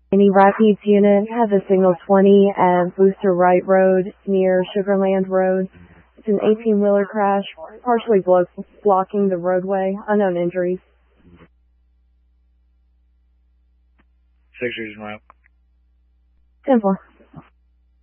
Any Rapids unit has a signal 20 at Booster Wright Road near Sugarland Road. It's an 18-wheeler crash, partially blocking the roadway. Unknown injuries. 6 Region Route. 10-4.